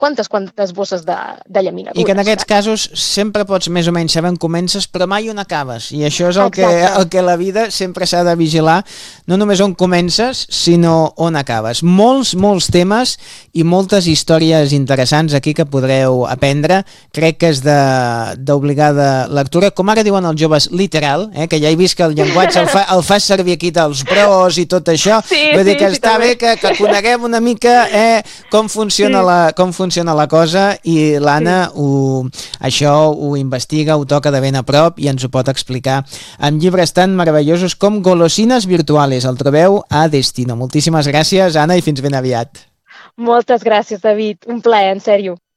quantes bosses de llaminadures. I que en aquests casos sempre pots més o menys saber on comences, però mai on acabes. I això és el que la vida sempre s'ha de vigilar, no només on comences, sinó on acabes. Molts temes i moltes històries interessants aquí que podreu aprendre. Crec que és d'obligada lectura. Com ara diuen els joves, literal, que ja he vist que el llenguatge el fas servir aquí dels bros i tot això. Vull dir que està bé que coneguem una mica com funciona la cosa, i l'Anna això ho investiga, ho toca de ben a prop i ens ho pot explicar amb llibres tan meravellosos com Golosines virtuales. El trobeu a Destino. Moltíssimes gràcies, Anna, i fins ben aviat. Moltes gràcies, David. Un plaer, en sèrio.